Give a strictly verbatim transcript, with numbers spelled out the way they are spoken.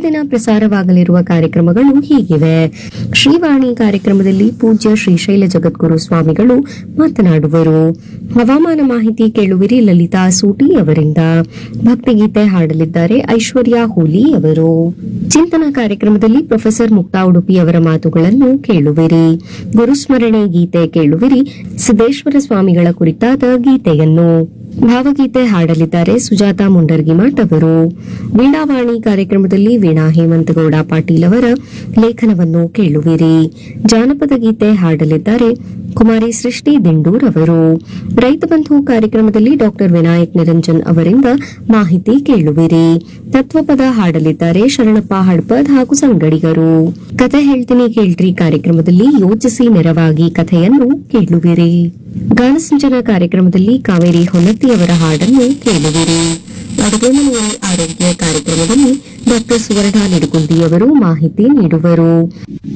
ದಿನ ಪ್ರಸಾರವಾಗಲಿರುವ ಕಾರ್ಯಕ್ರಮಗಳು ಹೀಗಿವೆ. ಶ್ರೀವಾಣಿ ಕಾರ್ಯಕ್ರಮದಲ್ಲಿ ಪೂಜ್ಯ ಶ್ರೀಶೈಲ ಜಗದ್ಗುರು ಸ್ವಾಮಿಗಳು ಮಾತನಾಡುವರು. ಹವಾಮಾನ ಮಾಹಿತಿ ಕೇಳುವಿರಿ ಲಲಿತಾ ಸೂಟಿ ಅವರಿಂದ. ಭಕ್ತಿಗೀತೆ ಹಾಡಲಿದ್ದಾರೆ ಐಶ್ವರ್ಯ ಹೂಲಿ ಅವರು. ಚಿಂತನ ಕಾರ್ಯಕ್ರಮದಲ್ಲಿ ಪ್ರೊಫೆಸರ್ ಮುಕ್ತಾ ಉಡುಪಿ ಅವರ ಮಾತುಗಳನ್ನು ಕೇಳುವಿರಿ. ಗುರುಸ್ಮರಣೆ ಗೀತೆ ಕೇಳುವಿರಿ. ಸಿದ್ದೇಶ್ವರ ಸ್ವಾಮಿಗಳ ಕುರಿತಾದ ಗೀತೆಯನ್ನು. ಭಾವಗೀತೆ ಹಾಡಲಿದ್ದಾರೆ ಸುಜಾತ ಮುಂಡರ್ಗಿಮಠ್ ಅವರು. ವೀಣಾವಾಣಿ ಕಾರ್ಯಕ್ರಮದಲ್ಲಿ ವೀಣಾ ಹೇಮಂತಗೌಡ ಪಾಟೀಲ್ ಅವರ ಲೇಖನವನ್ನು ಕೇಳುವಿರಿ. ಜಾನಪದ ಗೀತೆ ಹಾಡಲಿದ್ದಾರೆ ಕುಮಾರಿ ಸೃಷ್ಟಿ ದಿಂಡೂರ್ ಅವರು. ರೈತ ಬಂಧು ಕಾರ್ಯಕ್ರಮದಲ್ಲಿ ಡಾಕ್ಟರ್ ವಿನಾಯಕ್ ನಿರಂಜನ್ ಅವರಿಂದ ಮಾಹಿತಿ ಕೇಳುವಿರಿ. ತತ್ವಪದ ಹಾಡಲಿದ್ದಾರೆ ಶರಣಪ್ಪ ಹಡ್ಪದ್ ಹಾಗೂ ಸಂಗಡಿಗರು. ಕಥೆ ಹೇಳ್ತೀನಿ ಕೇಳ್ರಿ ಕಾರ್ಯಕ್ರಮದಲ್ಲಿ ಯೋಚಿಸಿ ನೆರವಾಗಿ ಕಥೆಯನ್ನು ಕೇಳುವಿರಿ. ಗಾನಸಿಂಚನ ಕಾರ್ಯಕ್ರಮದಲ್ಲಿ ಕಾವೇರಿ ಹೊನ್ನತ್ತಿ ಅವರ ಹಾಡನ್ನು ಕೇಳುವಿರಿ. ಅಡುಗೆ ಮನೆಯಲ್ಲಿ ಆರೋಗ್ಯ ಕಾರ್ಯಕ್ರಮದಲ್ಲಿ ಡಾಕ್ಟರ್ ಸುವರ್ಣ ನಿಡುಗುಂದಿ ಅವರು ಮಾಹಿತಿ ನೀಡುವರು.